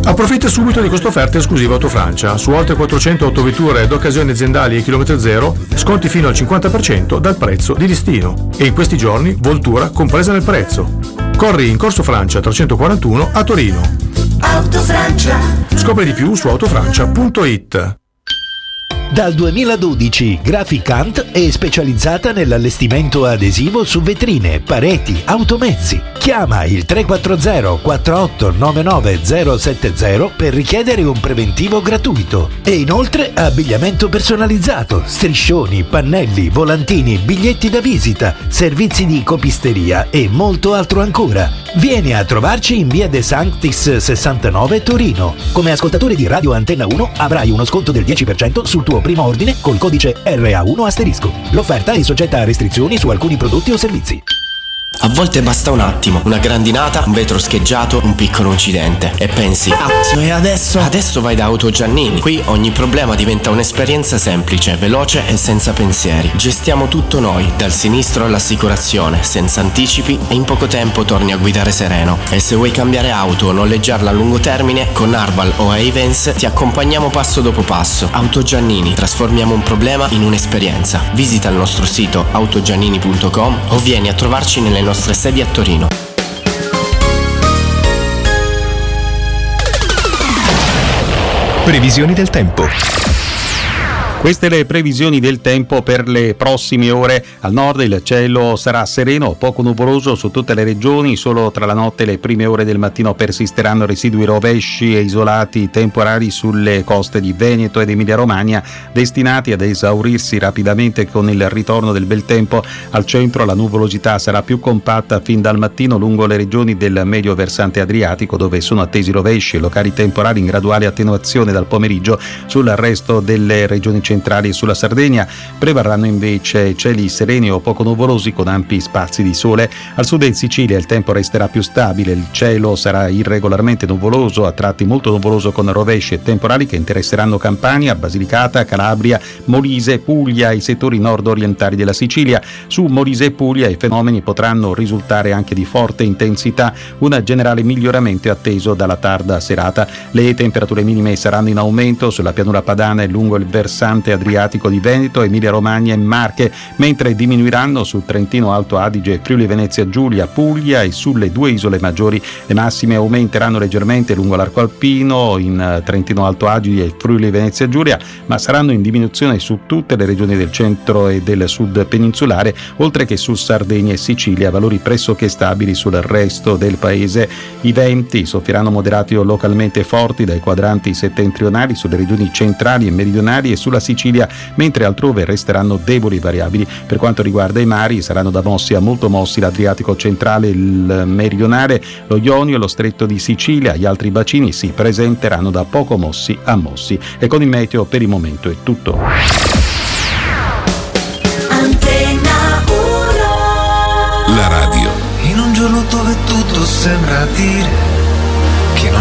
Approfitta subito di questa offerta esclusiva Autofrancia. Su oltre 400 autovetture d'occasione aziendali e chilometro zero, sconti fino al 50% dal prezzo di listino. E in questi giorni, Voltura compresa nel prezzo. Corri in Corso Francia 341 a Torino. Autofrancia. Scopri di più su autofrancia.it. Dal 2012 Graficant è specializzata nell'allestimento adesivo su vetrine, pareti, automezzi. Chiama il 340 48 99 070 per richiedere un preventivo gratuito. E inoltre abbigliamento personalizzato, striscioni, pannelli, volantini, biglietti da visita, servizi di copisteria e molto altro ancora. Vieni a trovarci in via De Sanctis 69 Torino. Come ascoltatore di Radio Antenna 1 avrai uno sconto del 10% sul tuo primo ordine col codice RA1 ***. L'offerta è soggetta a restrizioni su alcuni prodotti o servizi. A volte basta un attimo, una grandinata, un vetro scheggiato, un piccolo incidente e pensi: cazzo, e adesso? Adesso vai da Auto Giannini. Qui ogni problema diventa un'esperienza semplice, veloce e senza pensieri. Gestiamo tutto noi, dal sinistro all'assicurazione, senza anticipi, e in poco tempo torni a guidare sereno. E se vuoi cambiare auto o noleggiarla a lungo termine, con Arval o Ayvens ti accompagniamo passo dopo passo. Auto Giannini, trasformiamo un problema in un'esperienza. Visita il nostro sito autogiannini.com o vieni a trovarci nelle nostre sedi a Torino. Previsioni del tempo. Queste le previsioni del tempo per le prossime ore. Al nord il cielo sarà sereno, poco nuvoloso su tutte le regioni, solo tra la notte e le prime ore del mattino persisteranno residui rovesci e isolati temporali sulle coste di Veneto ed Emilia-Romagna, destinati ad esaurirsi rapidamente con il ritorno del bel tempo. Al centro la nuvolosità sarà più compatta fin dal mattino lungo le regioni del medio versante adriatico, dove sono attesi rovesci e locali temporali in graduale attenuazione dal pomeriggio. Sul resto delle regioni centrali e sulla Sardegna prevarranno invece cieli sereni o poco nuvolosi con ampi spazi di sole. Al sud e in Sicilia il tempo resterà più stabile, il cielo sarà irregolarmente nuvoloso, a tratti molto nuvoloso con rovesci e temporali che interesseranno Campania, Basilicata, Calabria, Molise, Puglia e i settori nord-orientali della Sicilia. Su Molise e Puglia i fenomeni potranno risultare anche di forte intensità, un generale miglioramento è atteso dalla tarda serata. Le temperature minime saranno in aumento sulla pianura padana e lungo il versante adriatico di Veneto, Emilia Romagna e Marche, mentre diminuiranno sul Trentino Alto Adige, Friuli Venezia Giulia, Puglia e sulle due isole maggiori. Le massime aumenteranno leggermente lungo l'arco alpino, in Trentino Alto Adige e Friuli Venezia Giulia, ma saranno in diminuzione su tutte le regioni del centro e del sud peninsulare, oltre che su Sardegna e Sicilia, valori pressoché stabili sul resto del paese. I venti soffieranno moderati o localmente forti dai quadranti settentrionali sulle regioni centrali e meridionali e sulla Sicilia, mentre altrove resteranno deboli e variabili. Per quanto riguarda i mari, saranno da mossi a molto mossi l'Adriatico centrale, il meridionale, lo Ionio e lo Stretto di Sicilia. Gli altri bacini si presenteranno da poco mossi a mossi. E con il meteo per il momento è tutto. Antenna 1. La radio. In un giorno dove tutto sembra dire